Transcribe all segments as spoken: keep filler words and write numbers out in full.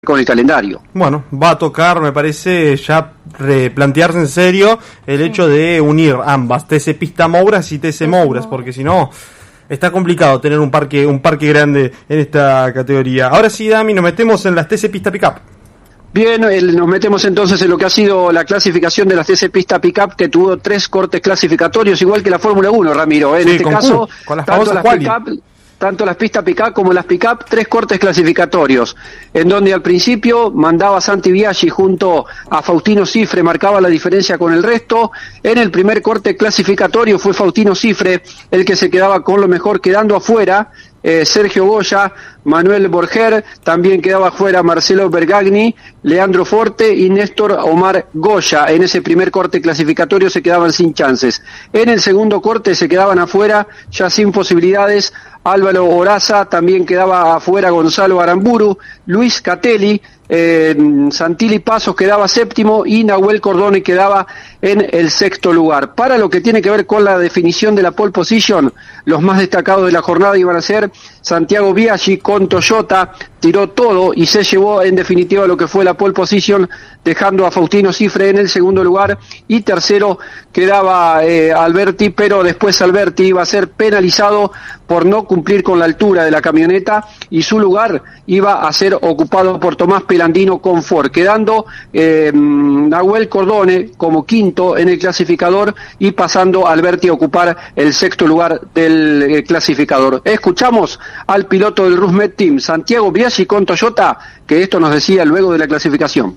con el calendario. Bueno, va a tocar, me parece, ya replantearse en serio el sí. hecho de unir ambas, T C Pista Mouras y T C Mouras, porque si no está complicado tener un parque un parque grande en esta categoría. Ahora sí, Dami, nos metemos en las T C Pista Pickup. Bien, el, nos metemos entonces en lo que ha sido la clasificación de las T C Pista Pickup, que tuvo tres cortes clasificatorios, igual que la Fórmula uno, Ramiro. En sí, este con caso, Q, con las tanto las Pickup, tanto las pistas pick-up como las pick-up, tres cortes clasificatorios, en donde al principio mandaba Santi Biaggi junto a Faustino Cifre, marcaba la diferencia con el resto. En el primer corte clasificatorio fue Faustino Cifre el que se quedaba con lo mejor, quedando afuera eh, Sergio Goya, Manuel Borger, también quedaba afuera Marcelo Bergagni, Leandro Forte y Néstor Omar Goya. En ese primer corte clasificatorio se quedaban sin chances. En el segundo corte se quedaban afuera, ya sin posibilidades, Álvaro Oraza, también quedaba afuera Gonzalo Aramburu, Luis Catelli, eh, Santilli Pasos quedaba séptimo y Nahuel Cordone quedaba en el sexto lugar. Para lo que tiene que ver con la definición de la pole position, los más destacados de la jornada iban a ser Santiago Biaggi con Toyota, tiró todo y se llevó en definitiva lo que fue la pole position, dejando a Faustino Cifre en el segundo lugar, y tercero quedaba eh, Alberti, pero después Alberti iba a ser penalizado por no cumplir con la altura de la camioneta y su lugar iba a ser ocupado por Tomás Pelandino con Ford, quedando eh, Nahuel Cordone como quinto en el clasificador y pasando a Alberti a ocupar el sexto lugar del eh, clasificador. Escuchamos al piloto del Rusmed Team, Santiago Biaggi con Toyota, que esto nos decía luego de la clasificación.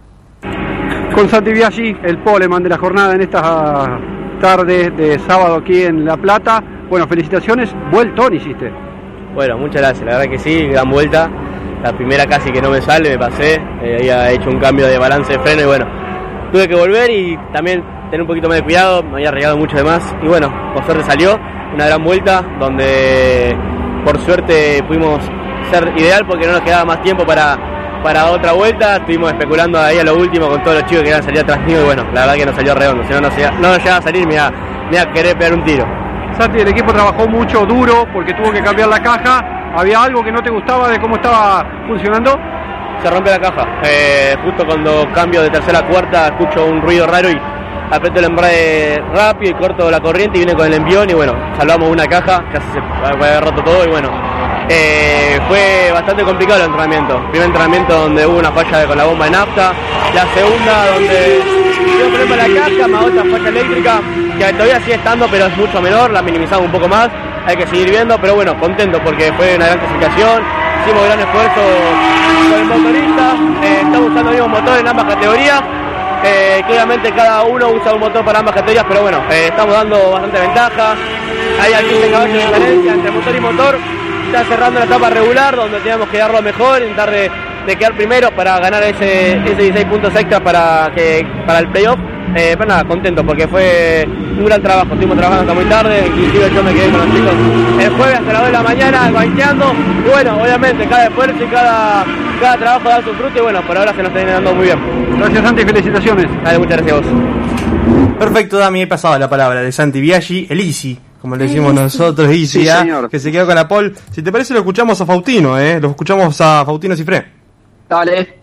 Con Santi Biaggi, el poleman de la jornada en esta tarde de sábado aquí en La Plata. Bueno, felicitaciones, vueltón hiciste. Bueno, muchas gracias, la verdad que sí, gran vuelta. La primera casi que no me sale, me pasé, eh, había hecho un cambio de balance de freno y bueno, tuve que volver y también tener un poquito más de cuidado, me había arriesgado mucho de más y bueno, por suerte salió una gran vuelta donde por suerte pudimos ser ideal porque no nos quedaba más tiempo para, para otra vuelta. Estuvimos especulando ahí a lo último con todos los chicos que iban a salir atrás mío y bueno, la verdad que nos salió redondo, si no, no, no llegaba a salir, me iba, me iba a querer pegar un tiro. Santi, el equipo trabajó mucho, duro, porque tuvo que cambiar la caja. ¿Había algo que no te gustaba de cómo estaba funcionando? Se rompe la caja, eh, justo cuando cambio de tercera a cuarta escucho un ruido raro y aprieto el embrague rápido y corto la corriente y viene con el envión y bueno, salvamos una caja, casi se había roto todo y bueno, eh, fue bastante complicado el entrenamiento. El primer entrenamiento donde hubo una falla con la bomba de nafta, la segunda donde dio problema la caja, más otra falla eléctrica que todavía sigue estando pero es mucho menor, la minimizamos un poco más, hay que seguir viendo, pero bueno, contento porque fue una gran clasificación, hicimos gran esfuerzo con el motorista, eh, estamos usando el mismo motor en ambas categorías. Eh, claramente cada uno usa un motor para ambas categorías, pero bueno, eh, estamos dando bastante ventaja. Hay quince caballos de diferencia entre motor y motor. Está cerrando la etapa regular donde tenemos que dar lo mejor, intentar de, de quedar primero para ganar ese, ese dieciséis puntos extra para, que, para el playoff. Eh, pero nada, contento porque fue un gran trabajo, estuvimos trabajando hasta muy tarde, inclusive yo me quedé con los chicos el jueves hasta las dos de la mañana banqueando, y bueno, obviamente cada esfuerzo y cada, cada trabajo da su fruto y bueno, por ahora se nos está dando muy bien. Gracias Santi, felicitaciones. Dale, muchas gracias a vos. Perfecto, Dami, he pasado la palabra de Santi Biaggi, el Easy, como le decimos nosotros, Easy, sí, ¿eh? Que se quedó con la pole. Si te parece lo escuchamos a Faustino, ¿eh? Lo escuchamos a Faustino Cifre. Dale.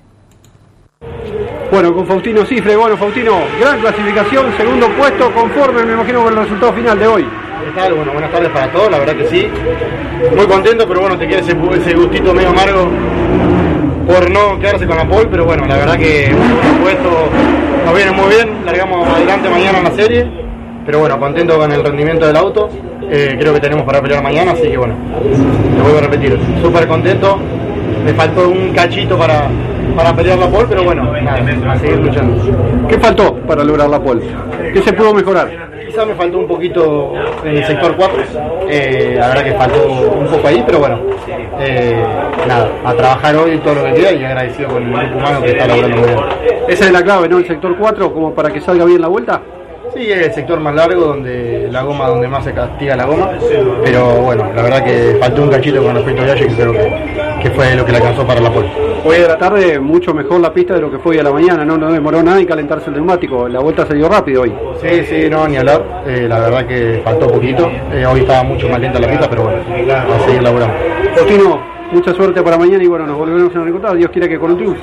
Bueno, con Faustino Cifre, bueno Faustino, gran clasificación, segundo puesto, conforme me imagino con el resultado final de hoy. ¿Qué tal? Bueno, buenas tardes para todos, la verdad que sí. Muy contento, pero bueno, te queda ese, ese gustito medio amargo por no quedarse con la pole, pero bueno, la verdad que un segundo puesto nos viene muy bien, largamos adelante mañana en la serie, pero bueno, contento con el rendimiento del auto, eh, creo que tenemos para pelear mañana, así que bueno, lo vuelvo a repetir, súper contento, me faltó un cachito para... para pelear la pole, pero bueno, nada, a seguir luchando. ¿Qué faltó para lograr la pole? ¿Qué se pudo mejorar? Quizás me faltó un poquito en el sector cuatro, eh, la verdad que faltó un poco ahí, pero bueno, eh, nada, a trabajar hoy todo lo que queda y agradecido con el grupo humano que está laburando muy bien. Esa es la clave, ¿no? El sector cuatro, como para que salga bien la vuelta. Sí, es el sector más largo, donde la goma, donde más se castiga la goma, pero bueno, la verdad que faltó un cachito con respecto a Biaggi, que creo que, que fue lo que le alcanzó para la pole. Hoy de la tarde mucho mejor la pista de lo que fue hoy a la mañana, no, no demoró nada en calentarse el neumático, la vuelta se dio rápido hoy. Sí, sí, no, ni hablar, eh, la verdad que faltó poquito, eh, hoy estaba mucho más lenta la pista, pero bueno, a seguir laburando. Faustino, mucha suerte para mañana y bueno, nos volveremos a encontrar, Dios quiera que con un triunfo.